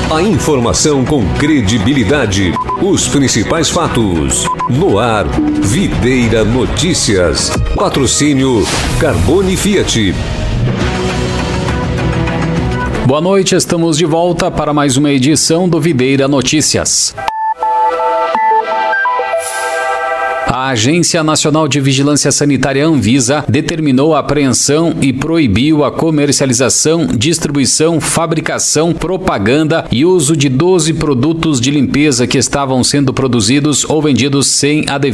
A informação com credibilidade. Os principais fatos. No ar, Videira Notícias. Patrocínio Carbone Fiat. Boa noite, estamos de volta para mais uma edição do Videira Notícias. A Agência Nacional de Vigilância Sanitária Anvisa determinou a apreensão e proibiu a comercialização, distribuição, fabricação, propaganda e uso de 12 produtos de limpeza que estavam sendo produzidos ou vendidos sem a devida